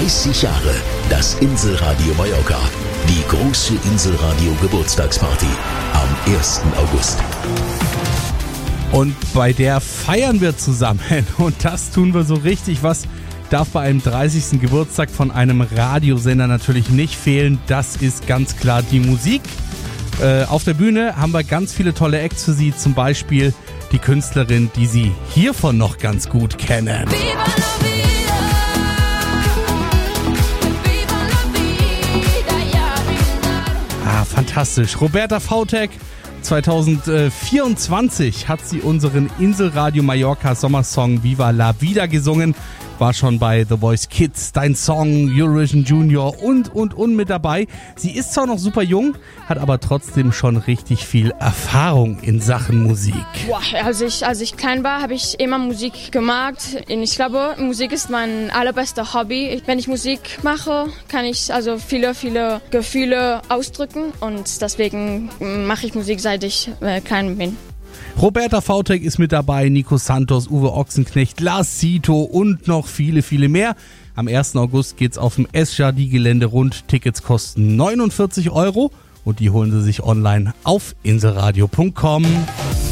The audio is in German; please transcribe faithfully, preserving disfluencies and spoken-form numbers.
dreißig Jahre das Inselradio Mallorca. Die große Inselradio Geburtstagsparty am ersten August. Und bei der feiern wir zusammen. Und das tun wir so richtig. Was darf bei einem dreißigsten Geburtstag von einem Radiosender natürlich nicht fehlen? Das ist ganz klar die Musik. Äh, auf der Bühne haben wir ganz viele tolle Acts für Sie. Zum Beispiel die Künstlerin, die Sie hiervon noch ganz gut kennen. Ah, fantastisch. Roberta Vautek. zwanzig vierundzwanzig hat sie unseren Inselradio Mallorca Sommersong Viva la Vida gesungen. War schon bei The Voice Kids, Dein Song, Eurovision Junior und, und, und mit dabei. Sie ist zwar noch super jung, hat aber trotzdem schon richtig viel Erfahrung in Sachen Musik. Boah, als ich, als ich klein war, habe ich immer Musik gemacht. Ich glaube, Musik ist mein allerbester Hobby. Wenn ich Musik mache, kann ich also viele, viele Gefühle ausdrücken und deswegen mache ich Musik, seit ich äh, klein bin. Roberta Vautek ist mit dabei, Nico Santos, Uwe Ochsenknecht, Lars Sito und noch viele, viele mehr. Am ersten August geht's auf dem Esjardin-Gelände rund. Tickets kosten neunundvierzig Euro und die holen Sie sich online auf inselradio punkt com.